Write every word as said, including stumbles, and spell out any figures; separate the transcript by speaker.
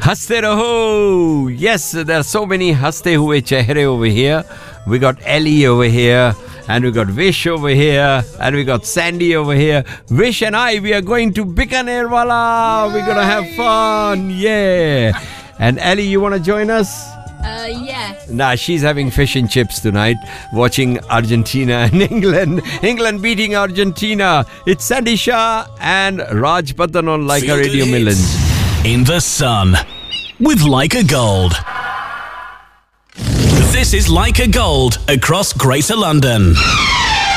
Speaker 1: Haste raho. Yes, there are so many haste hue chehre over here. We got Ellie over here, and we got Vish over here, and we got Sandy over here. Vish and I, we are going to Bikaner wala. We're gonna have fun. Yeah. And Ellie, you wanna join us?
Speaker 2: Uh, yeah.
Speaker 1: Nah, she's having fish and chips tonight, watching Argentina and England. England beating Argentina. It's Sandy Shah and Raj Patan on Like a Radio Milan.
Speaker 3: In the sun with Leica Gold. This is Leica Gold across Greater London.